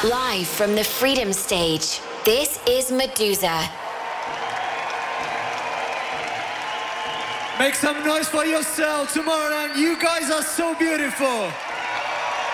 Live from the Freedom Stage, this is Medusa. Make some noise for yourself tomorrow night. You guys are so beautiful.